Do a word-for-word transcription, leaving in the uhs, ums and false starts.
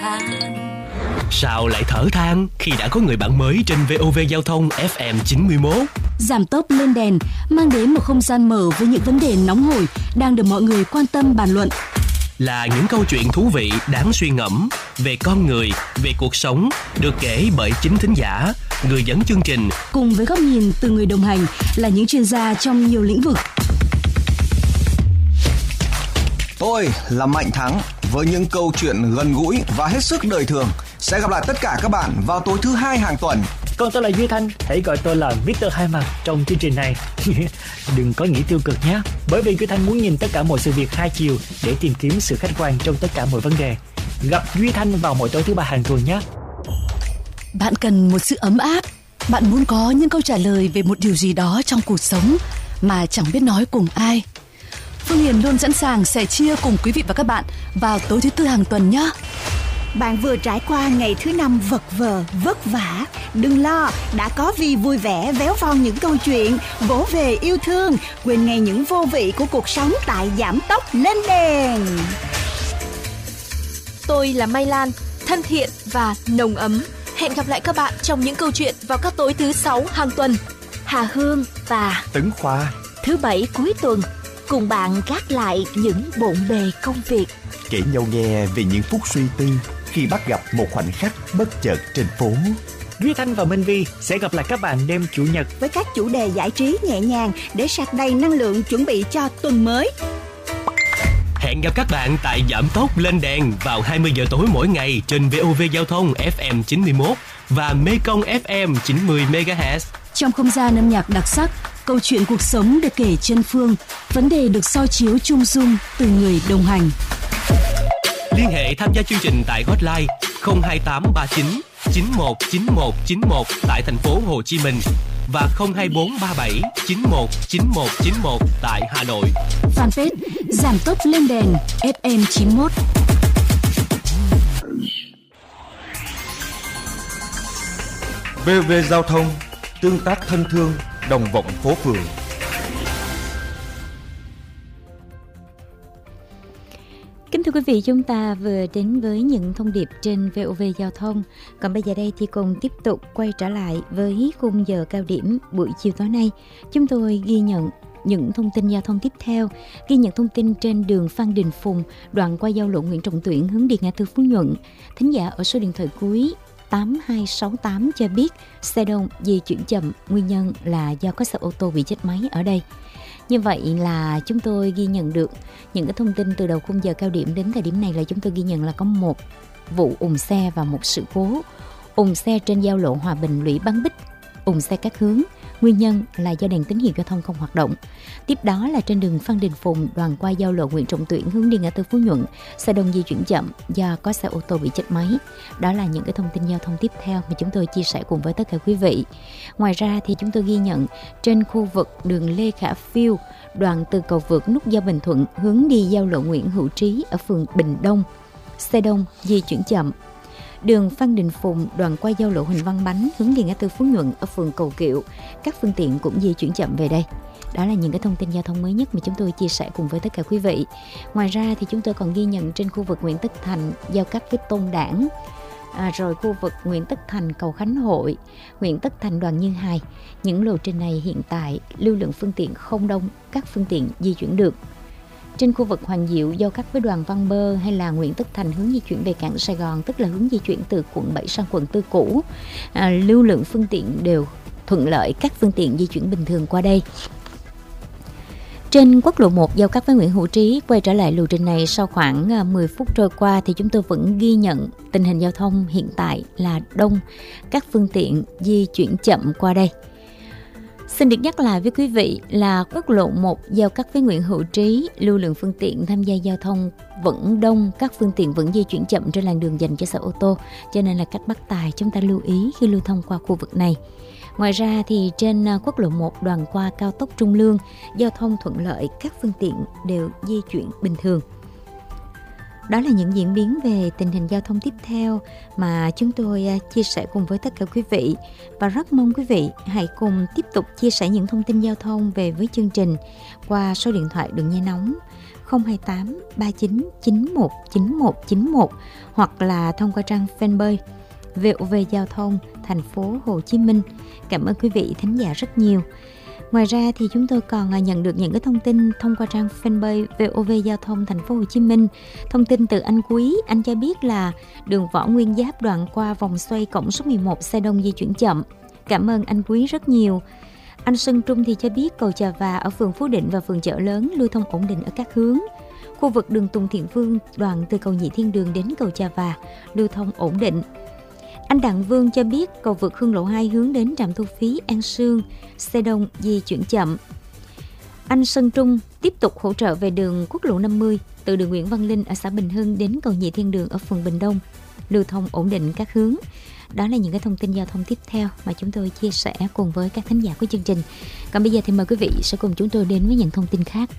than. Sao lại thở than khi đã có người bạn mới trên vê o vê Giao thông ép em chín mươi mốt? Giảm tốc lên đèn mang đến một không gian mở với những vấn đề nóng hổi đang được mọi người quan tâm bàn luận. Là những câu chuyện thú vị đáng suy ngẫm về con người, về cuộc sống, được kể bởi chính thính giả, người dẫn chương trình. Cùng với góc nhìn từ người đồng hành là những chuyên gia trong nhiều lĩnh vực. Tôi là Mạnh Thắng với những câu chuyện gần gũi và hết sức đời thường. Sẽ gặp lại tất cả các bạn vào tối thứ hai hàng tuần. Còn tôi là Duy Thanh, hãy gọi tôi là mít tơ Hai Mặt trong chương trình này. Đừng có nghĩ tiêu cực nhé, bởi vì Duy Thanh muốn nhìn tất cả mọi sự việc hai chiều để tìm kiếm sự khách quan trong tất cả mọi vấn đề. Gặp Duy Thanh vào mỗi tối thứ ba hàng tuần nhé. Bạn cần một sự ấm áp. Bạn muốn có những câu trả lời về một điều gì đó trong cuộc sống mà chẳng biết nói cùng ai. Phương Hiền luôn sẵn sàng sẻ chia cùng quý vị và các bạn vào tối thứ tư hàng tuần nhé. Bạn vừa trải qua ngày thứ năm vật vờ, vất vả. Đừng lo, đã có Vi vui vẻ véo von những câu chuyện, vỗ về yêu thương, quên ngay những vô vị của cuộc sống tại Giảm Tốc Lên Đèn. Tôi là Mai Lan, thân thiện và nồng ấm. Hẹn gặp lại các bạn trong những câu chuyện vào các tối thứ sáu hàng tuần. Hà Hương và Tấn Khoa, thứ bảy cuối tuần, cùng bạn gác lại những bộn bề công việc, kể nhau nghe về những phút suy tư khi bắt gặp một khoảnh khắc bất chợt trên phố. Duy Thanh và Minh Vi sẽ gặp lại các bạn đêm Chủ nhật với các chủ đề giải trí nhẹ nhàng để sạc đầy năng lượng chuẩn bị cho tuần mới. Hẹn gặp các bạn tại Giảm Tốc Lên Đèn vào hai mươi giờ tối mỗi ngày trên vê o vê Giao thông ép em chín mươi mốt và Mekong ép em chín mươi mê ga héc. Trong không gian âm nhạc đặc sắc, câu chuyện cuộc sống được kể chân phương, vấn đề được soi chiếu chung dung từ người đồng hành. Liên hệ tham gia chương trình tại hotline không hai tám ba chín chín một chín một chín một tại thành phố Hồ Chí Minh và không hai bốn ba bảy chín một chín một chín một tại Hà Nội. Fanpage Giảm Tốc Lên Đèn ép em chín mốt. vê o vê Giao thông, tương tác thân thương, đồng vọng phố phường. Kính thưa quý vị, chúng ta vừa đến với những thông điệp trên vê o vê Giao thông. Còn bây giờ đây thì cùng tiếp tục quay trở lại với khung giờ cao điểm buổi chiều tối nay. Chúng tôi ghi nhận những thông tin giao thông tiếp theo, ghi nhận thông tin trên đường Phan Đình Phùng, đoạn qua giao lộ Nguyễn Trọng Tuyển hướng đi ngã tư Phú Nhuận. Thính giả ở số điện thoại cuối tám hai sáu tám cho biết xe đông di chuyển chậm, nguyên nhân là do có xe ô tô bị chết máy ở đây. Như vậy là chúng tôi ghi nhận được những cái thông tin từ đầu khung giờ cao điểm đến thời điểm này, là chúng tôi ghi nhận là có một vụ ùn xe và một sự cố ùn xe trên giao lộ Hòa Bình Lũy Bán Bích, ùn xe các hướng. Nguyên nhân là do đèn tín hiệu giao thông không hoạt động. Tiếp đó là trên đường Phan Đình Phùng, đoạn qua giao lộ Nguyễn Trọng Tuyển hướng đi ngã tư Phú Nhuận, xe đông di chuyển chậm do có xe ô tô bị chết máy. Đó là những cái thông tin giao thông tiếp theo mà chúng tôi chia sẻ cùng với tất cả quý vị. Ngoài ra thì chúng tôi ghi nhận trên khu vực đường Lê Khả Phiêu, đoạn từ cầu vượt nút giao Bình Thuận hướng đi giao lộ Nguyễn Hữu Trí ở phường Bình Đông, xe đông di chuyển chậm. Đường Phan Đình Phùng, đoạn qua giao lộ Huỳnh Văn Bánh hướng đi ngã tư Phú Nhuận ở phường Cầu Kiệu, các phương tiện cũng di chuyển chậm về đây. Đó là những cái thông tin giao thông mới nhất mà chúng tôi chia sẻ cùng với tất cả quý vị. Ngoài ra thì chúng tôi còn ghi nhận trên khu vực Nguyễn Tất Thành giao cắt với Tôn Đản, à, rồi khu vực Nguyễn Tất Thành cầu Khánh Hội, Nguyễn Tất Thành Đoàn Như Hài. Những lộ trình này hiện tại lưu lượng phương tiện không đông, các phương tiện di chuyển được. Trên khu vực Hoàng Diệu giao cắt với Đoàn Văn Bơ hay là Nguyễn Tất Thành hướng di chuyển về cảng Sài Gòn, tức là hướng di chuyển từ quận bảy sang quận tư cũ, à, lưu lượng phương tiện đều thuận lợi, các phương tiện di chuyển bình thường qua đây. Trên quốc lộ một giao cắt với Nguyễn Hữu Trí, quay trở lại lộ trình này sau khoảng mười phút trôi qua thì chúng tôi vẫn ghi nhận tình hình giao thông hiện tại là đông, các phương tiện di chuyển chậm qua đây. Xin được nhắc lại với quý vị là quốc lộ một giao cắt với Nguyễn Hữu Trí, lưu lượng phương tiện tham gia giao thông vẫn đông, các phương tiện vẫn di chuyển chậm trên làn đường dành cho xe ô tô, cho nên là cách Bắc Tài chúng ta lưu ý khi lưu thông qua khu vực này. Ngoài ra thì trên quốc lộ một đoạn qua cao tốc Trung Lương, giao thông thuận lợi, các phương tiện đều di chuyển bình thường. Đó là những diễn biến về tình hình giao thông tiếp theo mà chúng tôi chia sẻ cùng với tất cả quý vị. Và rất mong quý vị hãy cùng tiếp tục chia sẻ những thông tin giao thông về với chương trình qua số điện thoại đường dây nóng không hai tám ba chín chín một chín một chín một hoặc là thông qua trang fanpage vê o vê Giao thông thành phố Hồ Chí Minh. Cảm ơn quý vị thính giả rất nhiều. Ngoài ra thì chúng tôi còn nhận được những cái thông tin thông qua trang fanpage vê o vê Giao thông thành phố Hồ Chí Minh. Thông tin từ anh Quý, anh cho biết là đường Võ Nguyên Giáp đoạn qua vòng xoay cổng số mười một xe đông di chuyển chậm. Cảm ơn anh Quý rất nhiều. Anh Sơn Trung thì cho biết cầu Chà Và ở phường Phú Định và phường Chợ Lớn lưu thông ổn định ở các hướng. Khu vực đường Tùng Thiện Vương đoạn từ cầu Nhị Thiên Đường đến cầu Chà Và lưu thông ổn định. Anh Đặng Vương cho biết cầu vượt Hương Lộ hai hướng đến trạm thu phí An Sương, xe đông di chuyển chậm. Anh Sơn Trung tiếp tục hỗ trợ về đường quốc lộ năm mươi từ đường Nguyễn Văn Linh ở xã Bình Hưng đến cầu Nhị Thiên Đường ở phường Bình Đông, lưu thông ổn định các hướng. Đó là những cái thông tin giao thông tiếp theo mà chúng tôi chia sẻ cùng với các thính giả của chương trình. Còn bây giờ thì mời quý vị sẽ cùng chúng tôi đến với những thông tin khác.